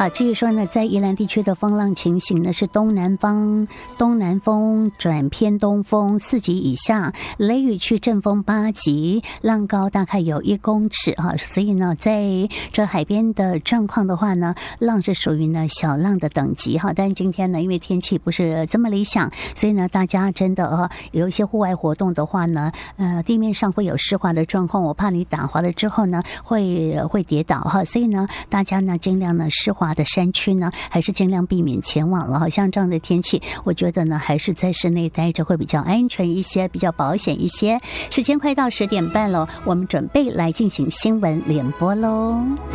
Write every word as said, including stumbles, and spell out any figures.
好，至于说呢，在宜兰地区的风浪情形呢，是东南方东南风转偏东风四级以下，雷雨区阵风八级，浪高大概有一公尺啊。所以呢，在这海边的状况的话呢，浪是属于呢小浪的等级哈。但今天呢，因为天气不是这么理想，所以呢，大家真的呃有一些户外活动的话呢，呃，地面上会有湿滑的状况，我怕你打滑了之后呢，会会跌倒哈。所以呢，大家呢尽量呢湿滑的山区呢，还是尽量避免前往了。好像这样的天气，我觉得呢，还是在室内待着会比较安全一些，比较保险一些。时间快到十点半了，我们准备来进行新闻联播喽。